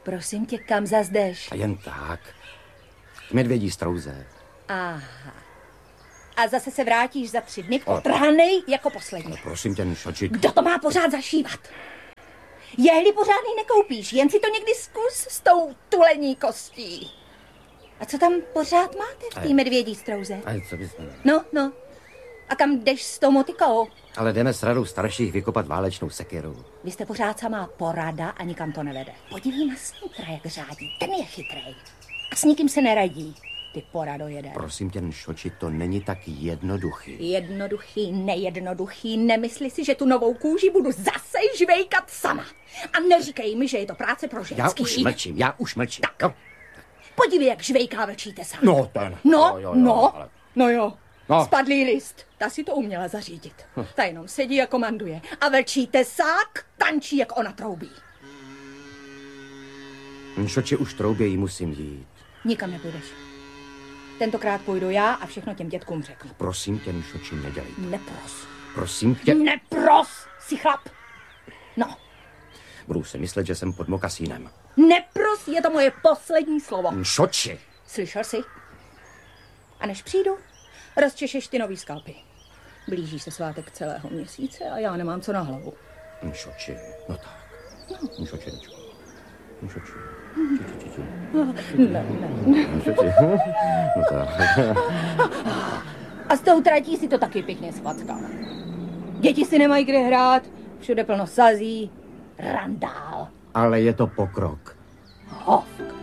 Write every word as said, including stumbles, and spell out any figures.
Prosím tě, kam zas jdeš? A jen tak. K medvědí strouze. Aha. A zase se vrátíš za tři dny potrhanej jako poslední. No, prosím tě, Nšoči. Kdo to má pořád zašívat? Jehly pořádný nekoupíš, jen si to někdy zkus s tou tulení kostí. A co tam pořád máte v té medvědí strouze? A co bys... No, no. A kam jdeš s tou motikou? Ale jdeme s radou starších vykopat válečnou sekiru. Vy jste pořád samá porada a nikam to nevede. Podívej na snítra, jak řádí. Ten je chytrej. A s nikým se neradí. Ty porado jede. Prosím tě, Nšoči, to není tak jednoduchý. Jednoduchý, nejednoduchý. Nemysli si, že tu novou kůži budu zase žvejkat sama. A neříkej mi, že je to práce pro ženský. Já už mlčím, já už mlčím. Tak. No. Podívej, jak žvejká vlčíte sám. No, ten. No, jo, jo, jo, no, ale... no jo. No. Spadlý list. Ta si to uměla zařídit. Ta jenom sedí a komanduje. A vlčí tesák tančí, jak ona troubí. Nšoči, už troubějí, musím jít. Nikam nepůjdeš. Tentokrát půjdu já a všechno těm dětkům řeknu. Prosím tě, Nšoči, nedělej to. Nepros. Prosím tě. Nepros, si chlap. No. Budu si myslet, že jsem pod mokasínem. Nepros, je to moje poslední slovo. Nšoči. Slyšel jsi? A než přijdu, rozčešeš ty nový skalpy. Blíží se svátek celého měsíce a já nemám co na hlavu. Nšoči, no tak. No. Nšoči, nečko. Nšoči. Ne, ne, ne. Nšoči. No tak. A s tou tratí si to taky pěkně schvatka. Děti si nemají kde hrát, všude plno sazí, randál. Ale je to pokrok. Hovk.